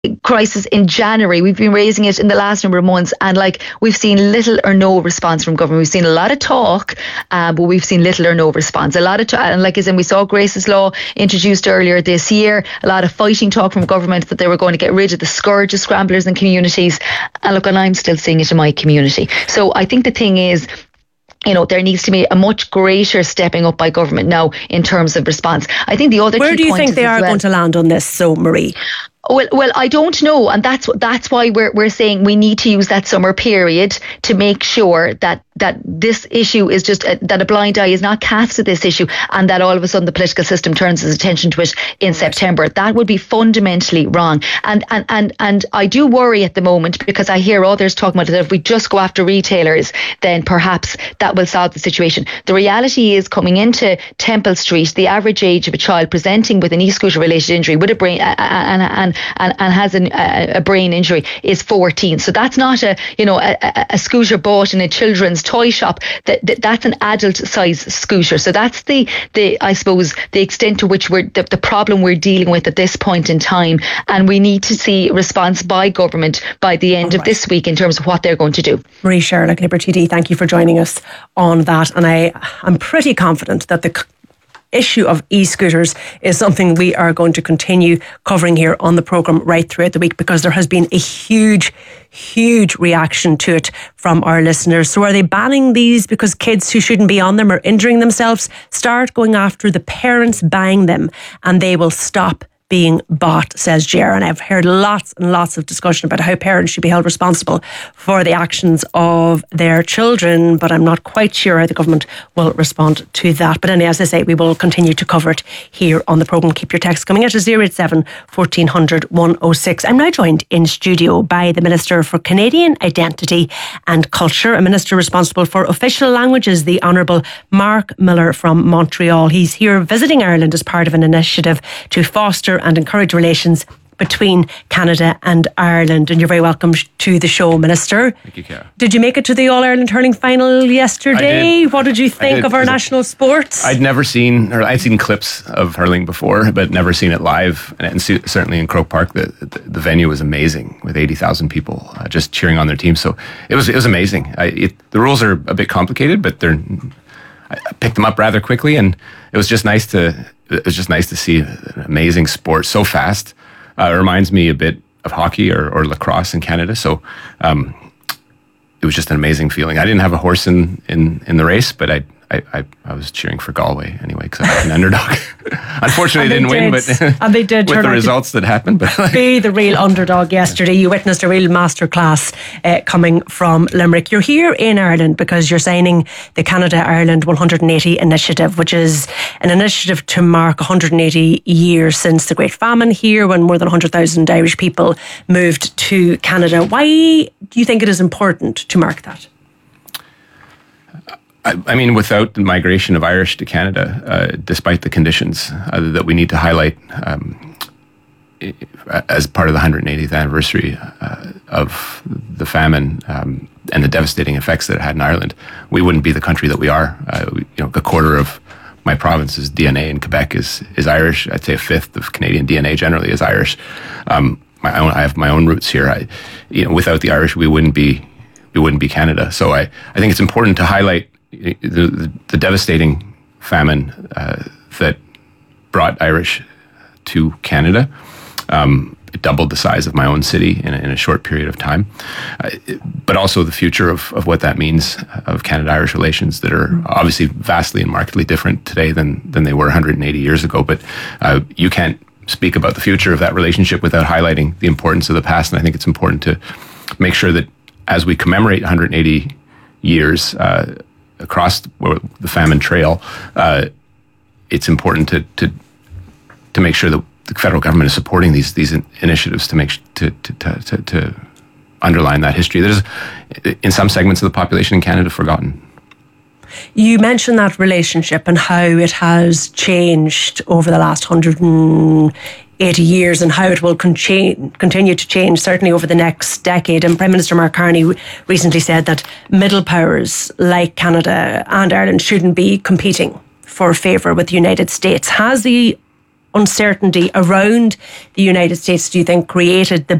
crisis in January. We've been raising it in the last number of months, and we've seen little or no response from government. We've seen a lot of talk, but we've seen little or no response. And we saw Grace's Law introduced earlier this year. A lot of fighting talk from government that they were going to get rid of the scourge of scramblers in communities. And I'm still seeing it in my community. So I think the thing is, there needs to be a much greater stepping up by government now in terms of response. I think the other Where do you think they are going to land on this, so Marie? Well, I don't know, and that's why we're saying we need to use that summer period to make sure that this issue is just that a blind eye is not cast at this issue, and that all of a sudden the political system turns its attention to it in September. That would be fundamentally wrong, and I do worry at the moment, because I hear others talking about that if we just go after retailers, then perhaps that will solve the situation. The reality is, coming into Temple Street, the average age of a child presenting with an e-scooter related injury with a brain and has a brain injury is 14. So that's not a scooter bought in a children's toy shop. That's an adult size scooter. So that's the I suppose the extent to which the problem we're dealing with at this point in time, and we need to see a response by government by the end of this week in terms of what they're going to do. Marie Sherlock, Labour TD, thank you for joining us on that, and I'm pretty confident that the issue of e-scooters is something we are going to continue covering here on the programme right throughout the week, because there has been a huge reaction to it from our listeners. So are they banning these because kids who shouldn't be on them are injuring themselves? Start going after the parents buying them and they will stop being bought, says Ger. And I've heard lots and lots of discussion about how parents should be held responsible for the actions of their children, but I'm not quite sure how the government will respond to that. But anyway, as I say, we will continue to cover it here on the programme. Keep your texts coming at 087 1400 106. I'm now joined in studio by the Minister for Canadian Identity and Culture, a minister responsible for official languages, the Honourable Mark Miller from Montreal. He's here visiting Ireland as part of an initiative to foster and encourage relations between Canada and Ireland. And you're very welcome to the show, Minister. Thank you, Cara. Did you make it to the All-Ireland hurling final yesterday? What did you think of our national sports? I'd seen clips of hurling before, but never seen it live. And certainly in Croke Park, the venue was amazing with 80,000 people just cheering on their team. So it was amazing. The rules are a bit complicated, but I picked them up rather quickly, and it was just nice to see an amazing sport so fast. It reminds me a bit of hockey or lacrosse in Canada. So it was just an amazing feeling. I didn't have a horse in the race, but I was cheering for Galway anyway because I was an underdog. Unfortunately, they didn't win, but and they did with the results that happened. But be the real underdog yesterday. You witnessed a real masterclass coming from Limerick. You're here in Ireland because you're signing the Canada-Ireland 180 initiative, which is an initiative to mark 180 years since the Great Famine here, when more than 100,000 Irish people moved to Canada. Why do you think it is important to mark that? I mean, without the migration of Irish to Canada, despite the conditions that we need to highlight as part of the 180th anniversary of the famine and the devastating effects that it had in Ireland, we wouldn't be the country that we are. A quarter of my province's DNA in Quebec is Irish. I'd say a fifth of Canadian DNA generally is Irish. I have my own roots here. Without the Irish, we wouldn't be Canada. So I think it's important to highlight the devastating famine that brought Irish to Canada. It doubled the size of my own city in a short period of time. But also the future of what that means of Canada-Irish relations that are obviously vastly and markedly different today than they were 180 years ago. But you can't speak about the future of that relationship without highlighting the importance of the past. And I think it's important to make sure that as we commemorate 180 years across the famine trail, it's important to make sure that the federal government is supporting these initiatives to underline that history that is, in some segments of the population in Canada, forgotten. You mentioned that relationship and how it has changed over the last 180 years and how it will continue to change, certainly over the next decade. And Prime Minister Mark Carney recently said that middle powers like Canada and Ireland shouldn't be competing for favour with the United States. Has the uncertainty around the United States, do you think, created the